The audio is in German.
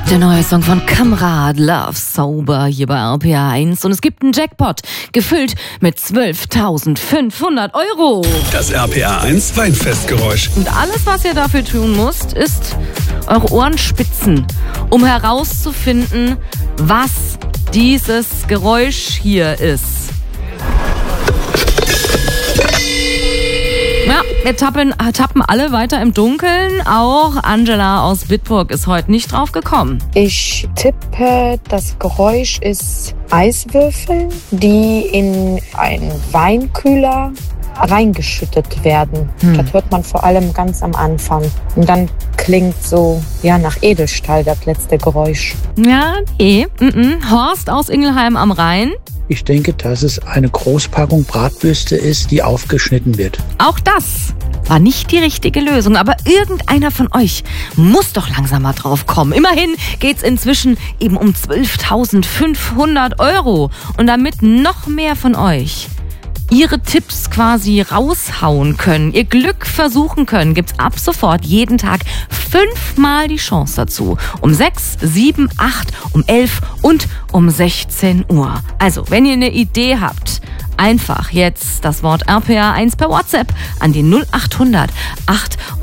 Der neue Song von Kamrad, Love Sober, hier bei RPA 1. Und es gibt einen Jackpot, gefüllt mit 12.500 €. Das RPA 1 Weinfestgeräusch. Und alles, was ihr dafür tun müsst, ist eure Ohren spitzen, um herauszufinden, was dieses Geräusch hier ist. Ja, wir tappen alle weiter im Dunkeln. Auch Angela aus Bitburg ist heute nicht drauf gekommen. Ich tippe, das Geräusch ist Eiswürfel, die in einen Weinkühler reingeschüttet werden. Das hört man vor allem ganz am Anfang. Und dann klingt so, nach Edelstahl das letzte Geräusch. Ja, Horst aus Ingelheim am Rhein. Ich denke, dass es eine Großpackung Bratwürste ist, die aufgeschnitten wird. Auch das war nicht die richtige Lösung, aber irgendeiner von euch muss doch langsam mal drauf kommen. Immerhin geht's inzwischen eben um 12.500 €. Und damit noch mehr von euch ihre Tipps quasi raushauen können, ihr Glück versuchen können, gibt's ab sofort jeden Tag 5-mal die Chance dazu. Um 6, 7, 8, um 11 und um 16 Uhr. Also, wenn ihr eine Idee habt, einfach jetzt das Wort RPA 1 per WhatsApp an die 0800 8